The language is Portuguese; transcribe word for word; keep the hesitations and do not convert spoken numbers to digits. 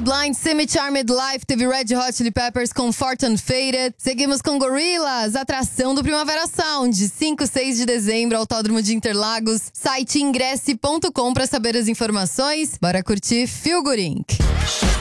Blind, Semi-Charmed Life, teve Red Hot Chili Peppers com Fortune Faded. Seguimos com Gorillaz, atração do Primavera Sound, cinco e seis de dezembro, Autódromo de Interlagos. Site ingresse ponto com para saber as informações. Bora curtir Feel Good Incorporated.